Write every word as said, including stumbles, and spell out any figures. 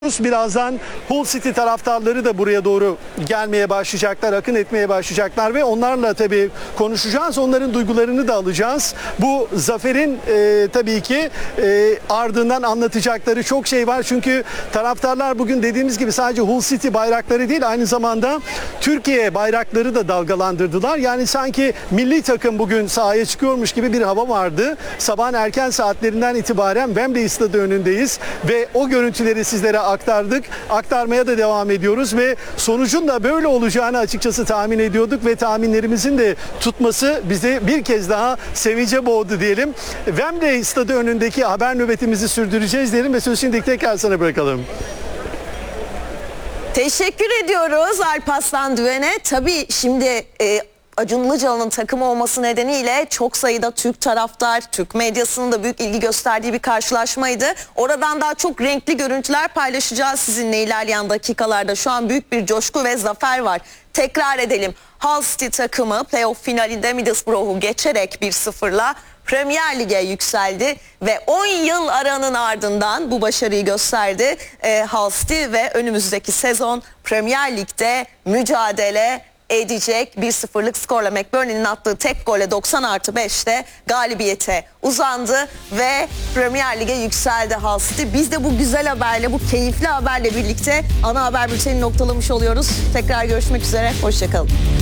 Birazdan Hull City taraftarları da buraya doğru gelmeye başlayacaklar, akın etmeye başlayacaklar ve onlarla tabii konuşacağız. Onların duygularını da alacağız. Bu zaferin e, tabii ki e, ardından anlatacakları çok şey var. Çünkü taraftarlar bugün dediğimiz gibi sadece Hull City bayrakları değil, aynı zamanda Türkiye bayrakları da dalgalandırdılar. Yani sanki milli takım bugün sahaya çıkıyormuş gibi bir hava vardı. Sabahın erken saatlerinden itibaren Wembley Stadı önündeyiz ve o görüntüleri sizlere aktardık. Aktarmaya da devam ediyoruz ve sonucun da böyle olacağını açıkçası tahmin ediyorduk ve tahminlerimizin de tutması bizi bir kez daha sevince boğdu diyelim. Wembley Stadı önündeki haber nöbetimizi sürdüreceğiz diyelim ve sözü şimdi tekrar sana bırakalım. Teşekkür ediyoruz Alparslan Düven'e. Tabii şimdi e, Acun Ilıcalı'nın takımı olması nedeniyle çok sayıda Türk taraftar, Türk medyasının da büyük ilgi gösterdiği bir karşılaşmaydı. Oradan daha çok renkli görüntüler paylaşacağız sizinle ilerleyen dakikalarda. Şu an büyük bir coşku ve zafer var. Tekrar edelim. Hull City takımı playoff finalinde Middlesbrough'u geçerek bir sıfırla Premier Lig'e yükseldi ve on yıl aranın ardından bu başarıyı gösterdi e, Hull City ve önümüzdeki sezon Premier Lig'de mücadele edecek. Bir sıfırlık skorla McBurney'nin attığı tek golle doksan artı beşte galibiyete uzandı ve Premier Lig'e yükseldi Hull City. Biz de bu güzel haberle, bu keyifli haberle birlikte ana haber bültenini noktalamış oluyoruz. Tekrar görüşmek üzere, hoşçakalın.